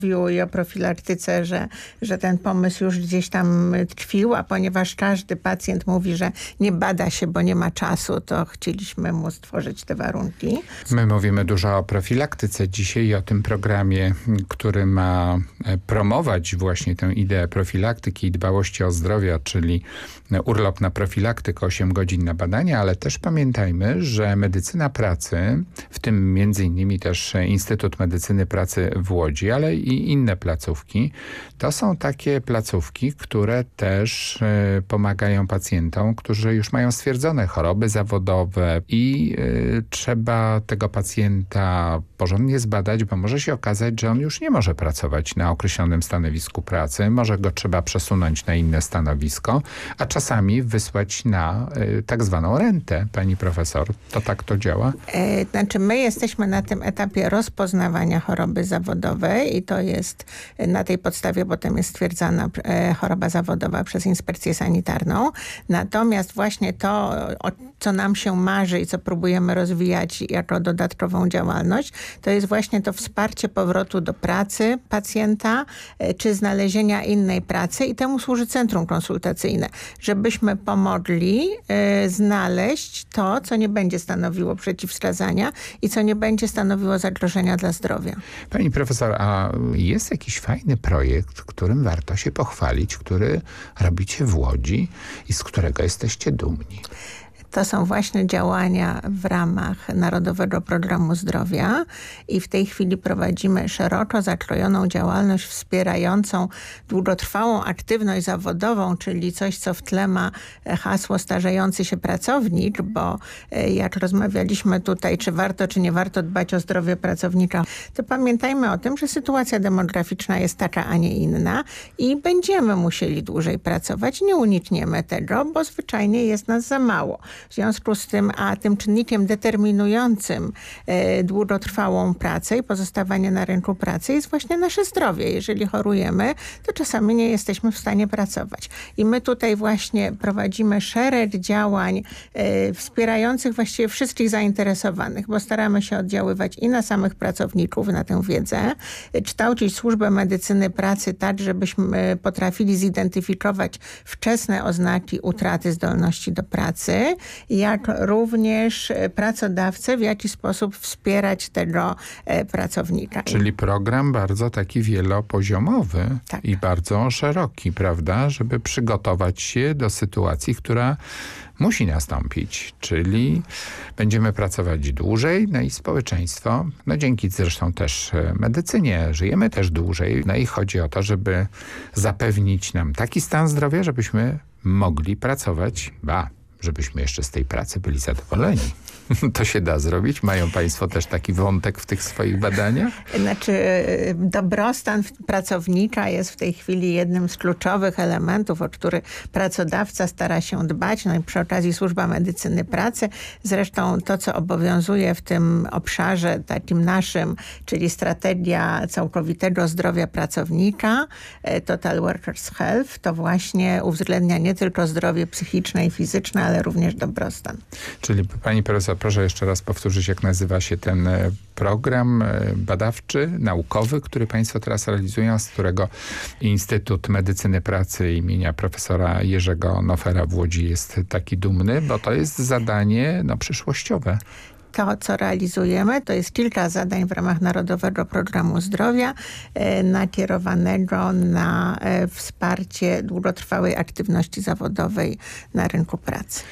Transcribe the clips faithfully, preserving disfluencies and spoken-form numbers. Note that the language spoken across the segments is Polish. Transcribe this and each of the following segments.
Mówiło i o profilaktyce, że, że ten pomysł już gdzieś tam tkwił, a ponieważ każdy pacjent mówi, że nie bada się, bo nie ma czasu, to chcieliśmy mu stworzyć te warunki. My mówimy dużo o profilaktyce dzisiaj i o tym programie, który ma promować właśnie tę ideę profilaktyki i dbałości o zdrowie, czyli urlop na profilaktykę, osiem godzin na badania, ale też pamiętajmy, że medycyna pracy, w tym między innymi też Instytut Medycyny Pracy w Łodzi, ale i inne placówki, to są takie placówki, które też y, pomagają pacjentom, którzy już mają stwierdzone choroby zawodowe i y, trzeba tego pacjenta porządnie zbadać, bo może się okazać, że on już nie może pracować na określonym stanowisku pracy, może go trzeba przesunąć na inne stanowisko, a czasami wysłać na y, tak zwaną rentę, pani profesor. To tak to działa? E, znaczy my jesteśmy na tym etapie rozpoznawania choroby zawodowej i to jest na tej podstawie potem jest stwierdzana e, choroba zawodowa przez inspekcję sanitarną. Natomiast właśnie to, o co nam się marzy i co próbujemy rozwijać jako dodatkową działalność, to jest właśnie to wsparcie powrotu do pracy pacjenta, e, czy znalezienia innej pracy i temu służy centrum konsultacyjne, żebyśmy pomogli e, znaleźć to, co nie będzie stanowiło przeciwwskazania i co nie będzie stanowiło zagrożenia dla zdrowia. Pani profesor, a jest jakiś fajny projekt, którym warto się pochwalić, który robicie w Łodzi i z którego jesteście dumni? To są właśnie działania w ramach Narodowego Programu Zdrowia i w tej chwili prowadzimy szeroko zakrojoną działalność wspierającą długotrwałą aktywność zawodową, czyli coś, co w tle ma hasło starzejący się pracownik, bo jak rozmawialiśmy tutaj, czy warto, czy nie warto dbać o zdrowie pracownika, to pamiętajmy o tym, że sytuacja demograficzna jest taka, a nie inna i będziemy musieli dłużej pracować. Nie unikniemy tego, bo zwyczajnie jest nas za mało. W związku z tym, a tym czynnikiem determinującym e, długotrwałą pracę i pozostawanie na rynku pracy jest właśnie nasze zdrowie. Jeżeli chorujemy, to czasami nie jesteśmy w stanie pracować. I my tutaj właśnie prowadzimy szereg działań e, wspierających właściwie wszystkich zainteresowanych, bo staramy się oddziaływać i na samych pracowników, na tę wiedzę, e, kształcić służbę medycyny pracy tak, żebyśmy potrafili zidentyfikować wczesne oznaki utraty zdolności do pracy, jak również pracodawcę, w jaki sposób wspierać tego e, pracownika. Czyli program bardzo taki wielopoziomowy tak. i bardzo szeroki, prawda? Żeby przygotować się do sytuacji, która musi nastąpić, czyli będziemy pracować dłużej, no i społeczeństwo, no dzięki zresztą też medycynie, żyjemy też dłużej, no i chodzi o to, żeby zapewnić nam taki stan zdrowia, żebyśmy mogli pracować, ba, żebyśmy jeszcze z tej pracy byli zadowoleni. To się da zrobić? Mają państwo też taki wątek w tych swoich badaniach? Znaczy dobrostan pracownika jest w tej chwili jednym z kluczowych elementów, o który pracodawca stara się dbać. No i przy okazji służba medycyny pracy. Zresztą to, co obowiązuje w tym obszarze takim naszym, czyli strategia całkowitego zdrowia pracownika, Total Workers Health, to właśnie uwzględnia nie tylko zdrowie psychiczne i fizyczne, ale również dobrostan. Czyli pani profesor, proszę jeszcze raz powtórzyć, jak nazywa się ten program badawczy, naukowy, który państwo teraz realizują, z którego Instytut Medycyny Pracy imienia profesora Jerzego Nofera w Łodzi jest taki dumny, bo to jest zadanie no, przyszłościowe. To, co realizujemy, to jest kilka zadań w ramach Narodowego Programu Zdrowia e, nakierowanego na e, wsparcie długotrwałej aktywności zawodowej na rynku pracy.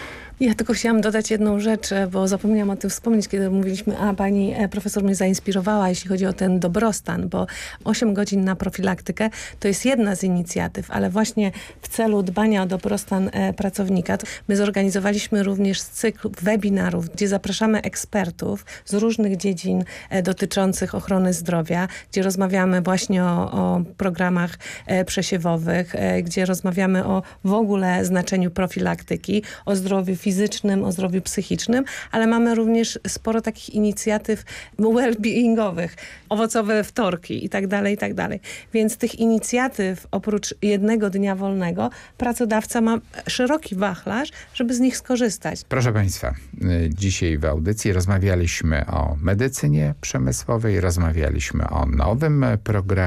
Ja tylko chciałam dodać jedną rzecz, bo zapomniałam o tym wspomnieć, kiedy mówiliśmy, a pani profesor mnie zainspirowała, jeśli chodzi o ten dobrostan, bo osiem godzin na profilaktykę to jest jedna z inicjatyw, ale właśnie w celu dbania o dobrostan pracownika my zorganizowaliśmy również cykl webinarów, gdzie zapraszamy ekspertów z różnych dziedzin dotyczących ochrony zdrowia, gdzie rozmawiamy właśnie o, o programach przesiewowych, gdzie rozmawiamy o w ogóle znaczeniu profilaktyki, o zdrowiu fizycznym, fizycznym, o zdrowiu psychicznym, ale mamy również sporo takich inicjatyw well-beingowych, owocowe wtorki i tak dalej, i tak dalej. Więc tych inicjatyw oprócz jednego dnia wolnego pracodawca ma szeroki wachlarz, żeby z nich skorzystać. Proszę Państwa, dzisiaj w audycji rozmawialiśmy o medycynie przemysłowej, rozmawialiśmy o nowym programie